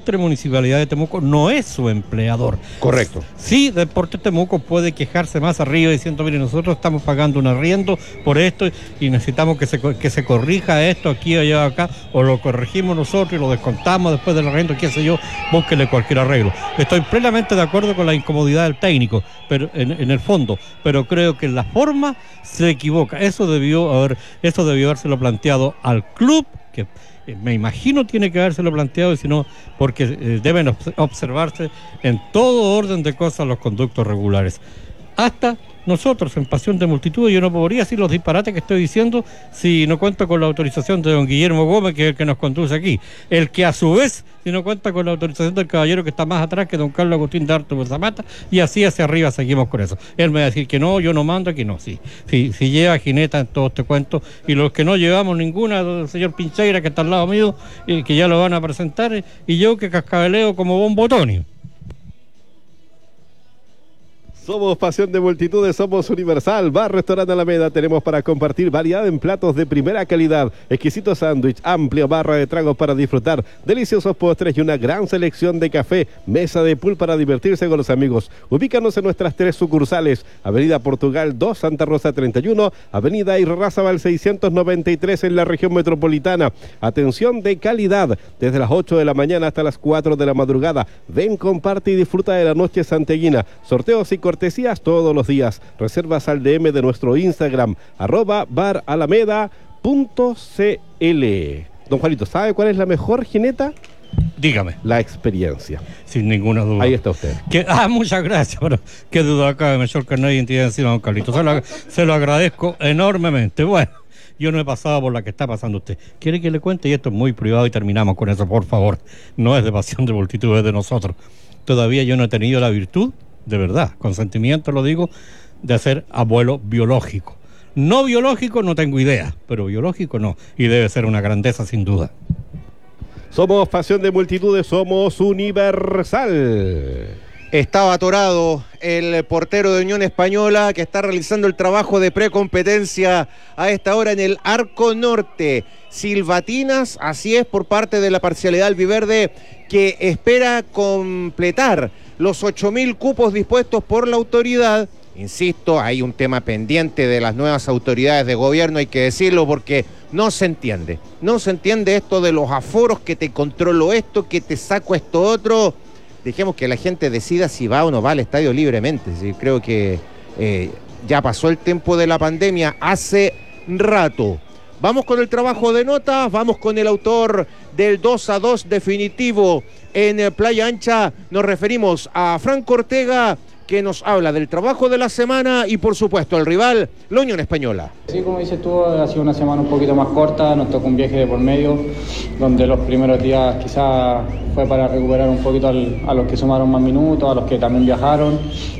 Ilustre Municipalidad de Temuco no es su empleador. Correcto. Sí, Deportes Temuco puede quejarse más arriba diciendo, mire, nosotros estamos pagando un arriendo por esto y necesitamos que se corrija esto aquí, allá, acá, o lo corregimos nosotros y lo descontamos después del arriendo, qué sé yo, búsquele cualquier arreglo. Estoy plenamente de acuerdo con la incomodidad del técnico, pero en el fondo, pero creo que en la forma se equivoca. Eso debió habérselo planteado al club, que me imagino tiene que habérselo planteado, sino porque deben observarse en todo orden de cosas los conductos regulares. Hasta nosotros, en Pasión de Multitudes, yo no podría decir los disparates que estoy diciendo si no cuento con la autorización de don Guillermo Gómez, que es el que nos conduce aquí. El que a su vez, si no cuenta con la autorización del caballero que está más atrás, que don Carlos Agustín de Arturo Zapata, y así hacia arriba seguimos con eso. Él me va a decir que no, yo no mando, aquí no, sí. Si lleva jineta en todo este cuento, y los que no llevamos ninguna, el señor Pincheira, que está al lado mío, que ya lo van a presentar, y yo que cascabeleo como Bombo Tonio. Somos Pasión de Multitudes, somos Universal, Bar Restaurante Alameda. Tenemos para compartir variedad en platos de primera calidad, exquisito sándwich, amplia barra de tragos para disfrutar, deliciosos postres y una gran selección de café, mesa de pool para divertirse con los amigos. Ubícanos en nuestras 3 sucursales: Avenida Portugal 2, Santa Rosa 31, Avenida Irarrázaval 693 en la región metropolitana. Atención de calidad, desde las 8 de la mañana hasta las 4 de la madrugada. Ven, comparte y disfruta de la noche santeguina. Sorteos y cortesías todos los días. Reservas al DM de nuestro Instagram, @baralameda.cl. Don Juanito, ¿sabe cuál es la mejor jineta? Dígame. La experiencia. Sin ninguna duda. Ahí está usted. Muchas gracias, pero qué duda cabe, mejor que no hay identidad encima, don Carlito. Se lo agradezco enormemente. Bueno, yo no he pasado por la que está pasando usted. ¿Quiere que le cuente? Y esto es muy privado y terminamos con eso, por favor. No es de Pasión de Multitudes, es de nosotros. Todavía yo no he tenido la virtud, de verdad, con sentimiento lo digo, de ser abuelo biológico. No biológico no tengo idea, pero biológico no, y debe ser una grandeza sin duda. Somos Pasión de Multitudes, somos Universal. Estaba atorado el portero de Unión Española, que está realizando el trabajo de precompetencia a esta hora en el Arco Norte. Silbatinas, así es, por parte de la parcialidad albiverde, que espera completar los 8.000 cupos dispuestos por la autoridad. Insisto, hay un tema pendiente de las nuevas autoridades de gobierno, hay que decirlo, porque no se entiende esto de los aforos, que te controlo esto, que te saco esto otro. Dejemos que la gente decida si va o no va al estadio libremente. Sí, creo que ya pasó el tiempo de la pandemia hace rato. Vamos con el trabajo de notas, vamos con el autor del 2-2 definitivo en Playa Ancha. Nos referimos a Franco Ortega, que nos habla del trabajo de la semana y, por supuesto, el rival, la Unión Española. Sí, como dices tú, ha sido una semana un poquito más corta, nos tocó un viaje de por medio, donde los primeros días quizás fue para recuperar un poquito a los que sumaron más minutos, a los que también viajaron,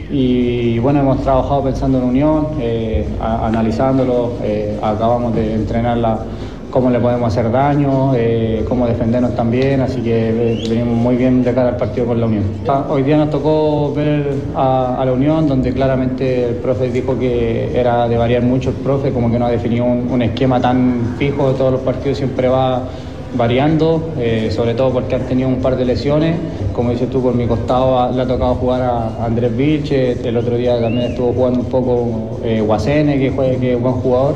y bueno, hemos trabajado pensando en Unión, analizándolo, acabamos de entrenarla, cómo le podemos hacer daño, cómo defendernos también, así que venimos muy bien de cara al partido con la Unión. Hoy día nos tocó ver a la Unión, donde claramente el profe dijo que era de variar mucho el profe, como que no ha definido un esquema tan fijo de todos los partidos, siempre va variando, sobre todo porque han tenido un par de lesiones. Como dices tú, por mi costado le ha tocado jugar a Andrés Vilche, el otro día también estuvo jugando un poco Guasene, que es buen jugador.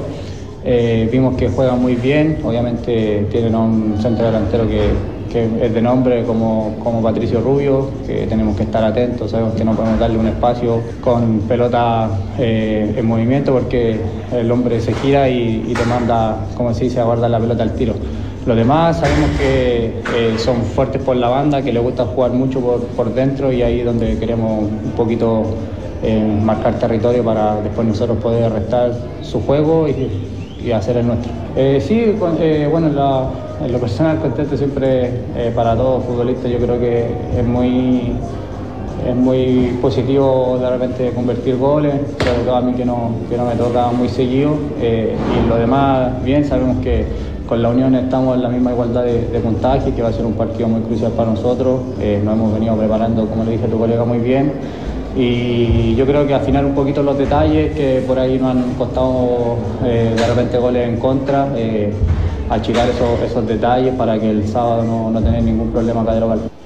Vimos que juega muy bien, obviamente tienen un centro delantero que es de nombre como Patricio Rubio, que tenemos que estar atentos, sabemos que no podemos darle un espacio con pelota en movimiento, porque el hombre se gira y te manda, como se dice, a guardar la pelota al tiro. Los demás sabemos que son fuertes por la banda, que les gusta jugar mucho por dentro, y ahí es donde queremos un poquito marcar territorio para después nosotros poder restar su juego y hacer el nuestro. Bueno, en lo personal, contento siempre para todo futbolista. Yo creo que es muy positivo de repente convertir goles, sobre todo a mí que no me toca muy seguido, y lo demás bien. Sabemos que con la Unión estamos en la misma igualdad de puntaje, que va a ser un partido muy crucial para nosotros. Nos hemos venido preparando, como le dije a tu colega, muy bien. Y yo creo que afinar un poquito los detalles, que por ahí nos han costado de repente goles en contra, achicar esos detalles para que el sábado no tener ningún problema acá de local.